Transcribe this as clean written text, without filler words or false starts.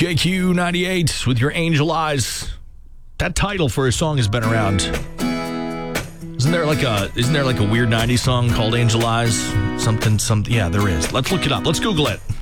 KQ 98 with your Angel Eyes. That title for a song has been around. Isn't there like a weird 90s song called Angel Eyes? Yeah, there is. Let's look it up. Let's Google it.